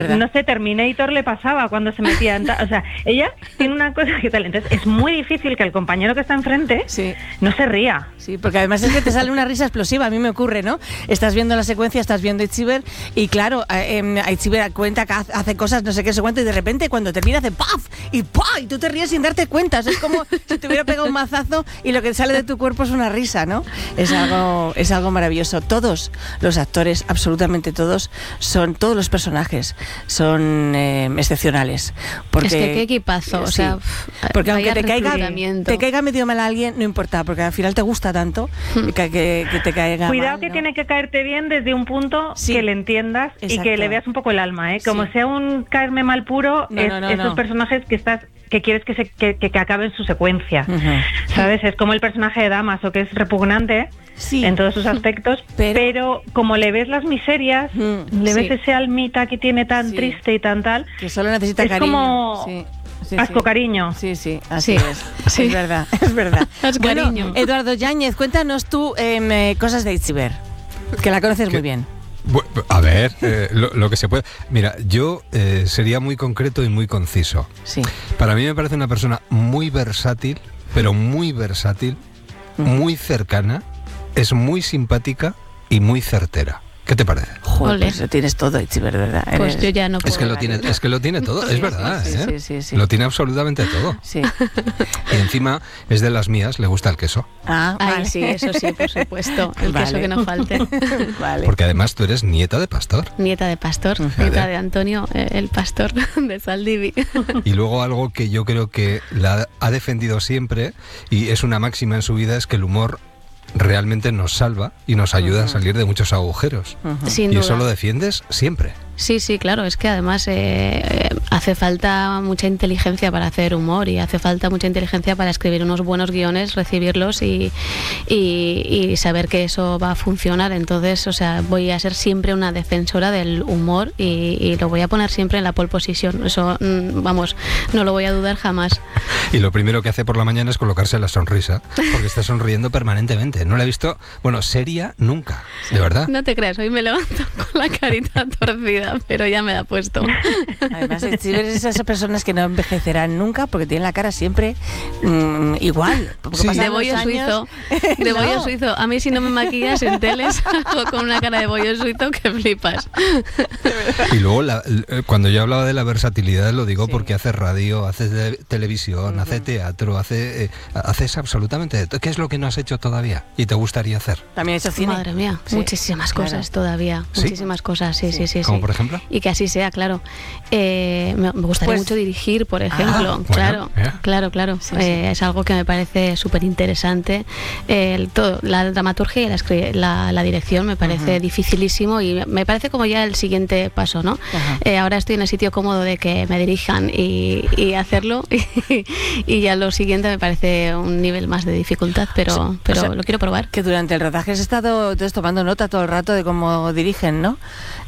No sé, Terminator le pasaba cuando se metía en... O sea, ella tiene una cosa que tal. Entonces, es muy difícil que el compañero que está enfrente no se ría. Sí, porque además es que te sale una risa explosiva. A mí me ocurre, ¿no? Estás viendo la secuencia, estás viendo Aitziber y claro, Aitziber cuenta que hace cosas, no sé qué se cuenta, y de repente cuando termina hace ¡paf! Y ¡paf! Y tú te ríes sin darte cuenta. O sea, es como si te hubiera pegado un mazazo y lo que sale de tu cuerpo es una risa, ¿no? Es algo maravilloso. Todos los actores, absolutamente todos los personajes son excepcionales. Porque, es que qué equipazo, o sea, porque aunque te caiga medio mal a alguien, no importa, porque al final te gusta tanto que te caiga Cuidado mal, que ¿no? tiene que caerte bien desde un punto que le entiendas y que le veas un poco el alma, ¿eh? Como sea un caerme mal puro, esos personajes que quieres que acaben su secuencia, ¿sabes? Es como el personaje de Damaso, que es repugnante en todos sus aspectos, pero como le ves las miserias, le ves ese almita que tiene tan triste y tan tal, que solo necesita cariño. Como... asco cariño. Así es. Sí. Es verdad. Bueno, Eduardo Yáñez, cuéntanos tú cosas de Aitziber, que la conoces muy bien. A ver, lo que se puede... Mira, yo sería muy concreto y muy conciso. Sí. Para mí me parece una persona muy versátil, pero muy versátil, muy cercana, es muy simpática y muy certera. ¿Qué te parece? Joder, pues tienes todo, Aitziber, ¿verdad? Pues yo ya no puedo. Es que lo tiene todo, es verdad. Sí. Lo tiene absolutamente todo. Sí. Y encima es de las mías, le gusta el queso. Vale. Sí, eso sí, por supuesto. El queso que no falte. Vale. Porque además tú eres nieta de pastor. Nieta de pastor, nieta de Antonio, el pastor de Saldivi. Y luego algo que yo creo que la ha defendido siempre, y es una máxima en su vida, es que el humor realmente nos salva y nos ayuda a salir de muchos agujeros. Sin y duda. eso lo defiendes siempre. Sí, claro, es que además hace falta mucha inteligencia para hacer humor y hace falta mucha inteligencia para escribir unos buenos guiones, recibirlos y saber que eso va a funcionar. Entonces, o sea, voy a ser siempre una defensora del humor y lo voy a poner siempre en la pole position. Eso, vamos, no lo voy a dudar jamás. Y lo primero que hace por la mañana es colocarse la sonrisa, porque está sonriendo permanentemente. No la he visto, seria nunca, de verdad. No te creas, hoy me levanto con la carita torcida, pero ya me la he puesto. Además, Aitziber es esas personas que no envejecerán nunca porque tienen la cara siempre igual. De bollo suizo. De bollo suizo. A mí si no me maquillas en teles, hago con una cara de bollo suizo que flipas. Y luego, cuando yo hablaba de la versatilidad, lo digo porque hace radio, hace televisión, hace teatro, haces absolutamente todo. ¿Qué es lo que no has hecho todavía y te gustaría hacer? También hecho cine. Madre mía, muchísimas cosas todavía. ¿Sí? Muchísimas cosas, sí. ¿Como por ejemplo? Y que así sea, claro. Me gustaría mucho dirigir, por ejemplo. Claro. Es algo que me parece súper interesante. La dramaturgia y la dirección me parece dificilísimo y me parece como ya el siguiente paso, ¿no? Ahora estoy en el sitio cómodo de que me dirijan y hacerlo y ya lo siguiente me parece un nivel más de dificultad, pero lo quiero probar. Que durante el rodaje has estado tomando nota todo el rato de cómo dirigen, ¿no?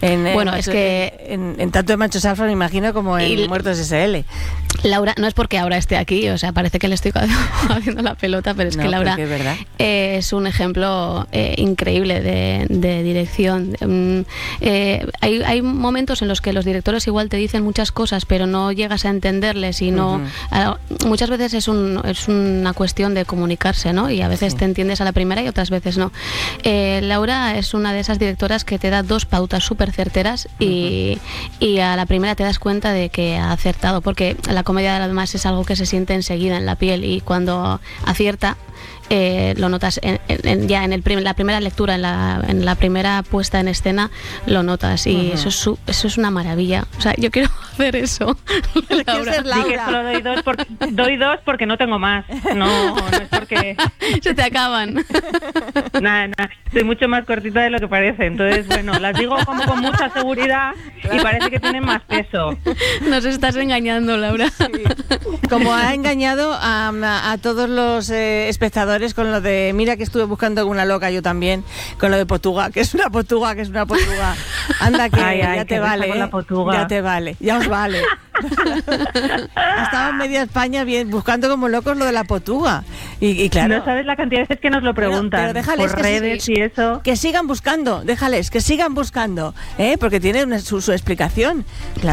En tanto en Machos Alfa me imagino como en Muertos S.L. Laura, no es porque ahora esté aquí, o sea, parece que le estoy haciendo la pelota, pero es que Laura es un ejemplo increíble de dirección. Hay momentos en los que los directores igual te dicen muchas cosas, pero no llegas a entenderles y no... muchas veces es una cuestión de comunicarse, ¿no? Y a veces te entiendes a la primera y otras veces no. Laura es una de esas directoras que te da dos pautas súper certeras y a la primera te das cuenta de que ha acertado, porque la comedia además es algo que se siente enseguida en la piel y cuando acierta lo notas ya en la primera lectura, en la primera puesta en escena lo notas y eso es una maravilla. O sea, yo quiero hacer eso. Laura. Sí, que solo doy dos porque no tengo más. No es porque se te acaban. Nada, soy mucho más cortita de lo que parece. Entonces, bueno, las digo como con mucha seguridad y parece que tienen más peso. Nos estás engañando, Laura. Como ha engañado a todos los espectadores espectadores con lo de, mira que estuve buscando alguna loca yo también, con lo de Potuga, que es una Potuga. Anda que ya te vale, ya te vale, ya os vale. Ha estado en media España bien buscando como locos lo de la Potuga. Y claro, no sabes la cantidad de veces que nos lo preguntan, pero déjales por redes y eso. Que sigan buscando, déjales, que sigan buscando, porque tiene su explicación. Claro.